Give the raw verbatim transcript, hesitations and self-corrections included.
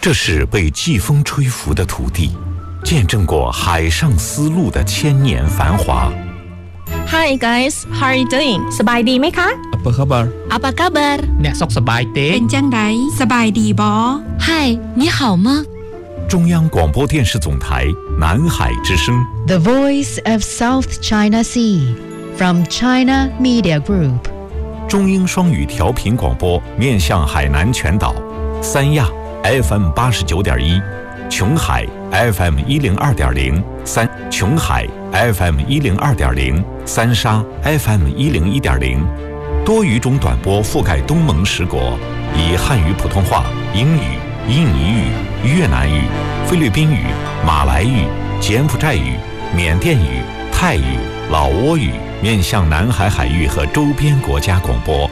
这是被季风吹拂的土地，见证过海上丝路的千年繁华。 Hi guys, how are you doing? สบายดีไหมคะ Apa khabar? Apa kabar? អ្នកសុខសប្បាយទេเป็นจังไดสบายดีบอ Hi, 你好吗？ 中央广播电视总台南海之声 The Voice of South China Sea from China Media Group 中英双语调频广播面向海南全岛，三亚 F M 八十九点一，琼海 F M 一零二点零，三琼海 F M 一零二点零，三沙 F M 一零一点零，多语种短波覆盖东盟十国，以汉语普通话、英语、印尼语、越南语、菲律宾语、马来语、柬埔寨语、缅甸语、泰语、老挝语面向南海海域和周边国家广播。